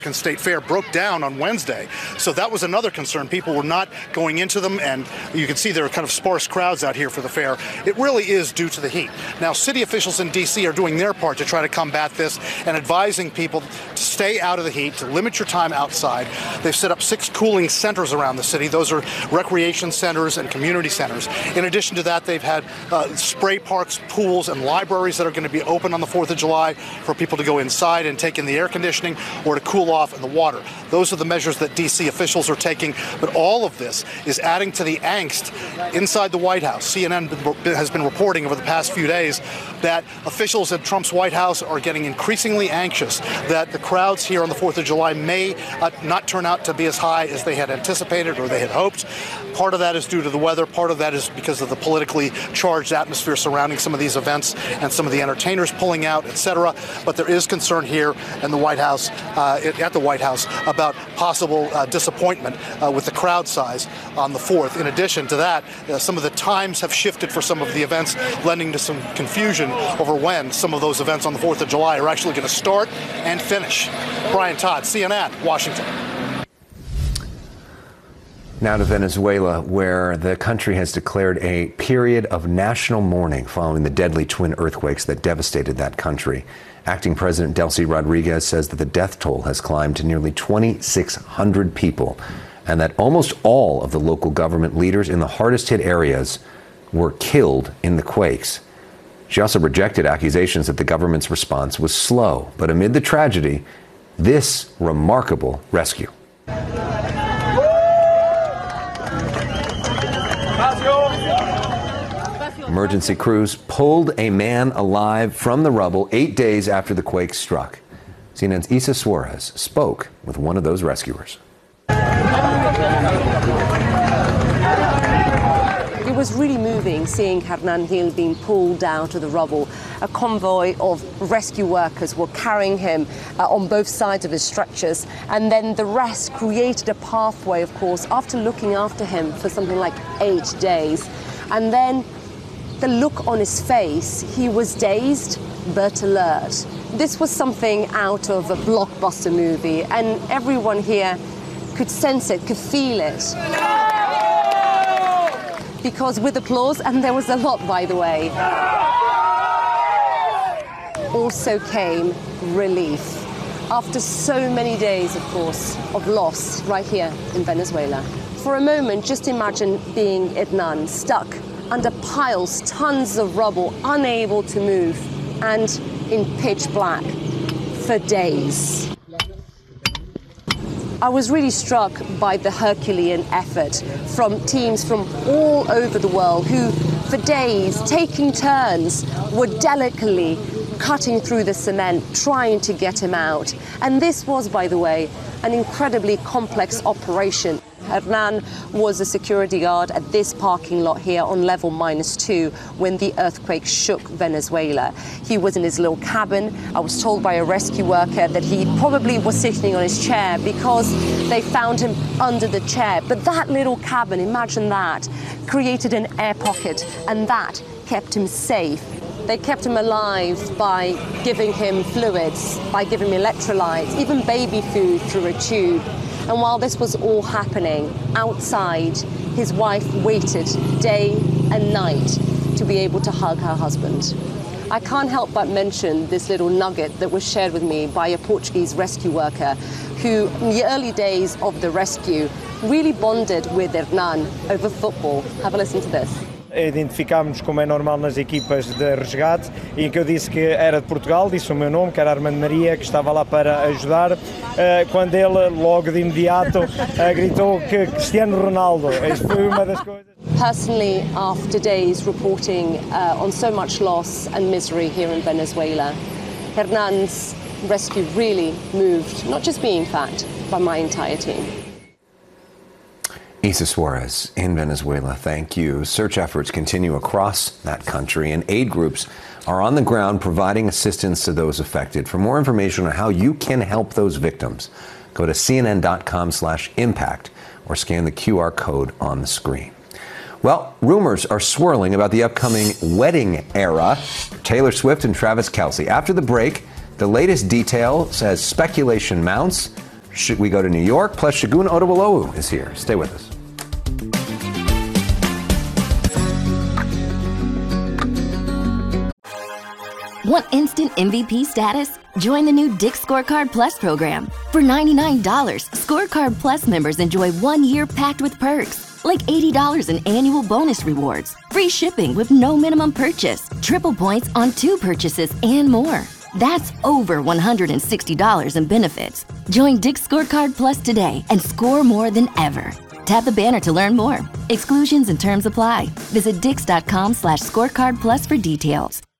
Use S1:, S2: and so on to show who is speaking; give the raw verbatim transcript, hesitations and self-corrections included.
S1: State Fair broke down on Wednesday. So that was another concern. People were not going into them, and you can see there are kind of sparse crowds out here for the fair. It really is due to the heat. Now, city officials in D C are doing their part to try to combat this and advising people to stay out of the heat, to limit your time outside. They've set up six cooling centers around the city. Those are recreation centers and community centers. In addition to that, they've had uh, spray parks, pools, and libraries that are going to be open on the fourth of July for people to go inside and take in the air conditioning or to cool off in the water. Those are the measures that D C officials are taking, but all of this is adding to the angst inside the White House. C N N has been reporting over the past few days that officials at Trump's White House are getting increasingly anxious that the crowds here on the fourth of July may uh, not turn out to be as high as they had anticipated or they had hoped. Part of that is due to the weather. Part of that is because of the politically charged atmosphere surrounding some of these events and some of the entertainers pulling out, et cetera. But there is concern here in the White House, uh, at the White House, about possible uh, disappointment uh, with the crowd size on the fourth. In addition to that, uh, some of the times have shifted for some of the events, lending to some confusion over when some of those events on the fourth of July are actually going to start and finish. Brian Todd, C N N, Washington.
S2: Now to Venezuela, where the country has declared a period of national mourning following the deadly twin earthquakes that devastated that country. Acting President Delcy Rodriguez says that the death toll has climbed to nearly twenty-six hundred people and that almost all of the local government leaders in the hardest hit areas were killed in the quakes. She also rejected accusations that the government's response was slow. But amid the tragedy, this remarkable rescue. Emergency crews pulled a man alive from the rubble eight days after the quake struck. C N N's Isa Suarez spoke with one of those rescuers.
S3: It was really moving seeing Hernan Gil being pulled out of the rubble. A convoy of rescue workers were carrying him uh, on both sides of his stretchers. And then the rest created a pathway, of course, after looking after him for something like eight days. And then the look on his face, he was dazed but alert. This was something out of a blockbuster movie, and everyone here could sense it, could feel it. Because with applause, and there was a lot, by the way, also came relief. After so many days, of course, of loss right here in Venezuela. For a moment, just imagine being Hernan, stuck under piles, tons of rubble, unable to move, and in pitch black for days. I was really struck by the Herculean effort from teams from all over the world who, for days, taking turns, were delicately cutting through the cement, trying to get him out. And this was, by the way, an incredibly complex operation. Hernan was a security guard at this parking lot here on level minus two when the earthquake shook Venezuela. He was in his little cabin. I was told by a rescue worker that he probably was sitting on his chair because they found him under the chair. But that little cabin, imagine that, created an air pocket, and that kept him safe. They kept him alive by giving him fluids, by giving him electrolytes, even baby food through a tube. And while this was all happening, outside, his wife waited day and night to be able to hug her husband. I can't help but mention this little nugget that was shared with me by a Portuguese rescue worker who, in the early days of the rescue, really bonded with Hernan over football. Have a listen to this.
S4: Identificámos-nos como é normal nas equipas de resgate e que eu disse que era de Portugal, disse o meu nome, que era Armando Maria, que estava lá para ajudar, quando ele logo de imediato gritou que Cristiano Ronaldo. Isso foi uma das coisas.
S3: Personally, after days reporting uh, on so much loss and misery here in Venezuela, Hernan's rescue really moved, not just me in fact, but my entire team.
S2: Isa Suarez in Venezuela, thank you. Search efforts continue across that country, and aid groups are on the ground providing assistance to those affected. For more information on how you can help those victims, go to C N N dot com slash impact or scan the Q R code on the screen. Well, rumors are swirling about the upcoming wedding era for Taylor Swift and Travis Kelce. After the break, the latest detail says speculation mounts Should we go to New York? Plus, Shagun Oduwolowu is here. Stay with us.
S5: Want instant M V P status? Join the new Dick's Scorecard Plus program. For ninety-nine dollars, Scorecard Plus members enjoy one year packed with perks, like eighty dollars in annual bonus rewards, free shipping with no minimum purchase, triple points on two purchases, and more. That's over one hundred sixty dollars in benefits. Join Dick's Scorecard Plus today and score more than ever. Tap the banner to learn more. Exclusions and terms apply. Visit dix.com slash scorecard plus for details.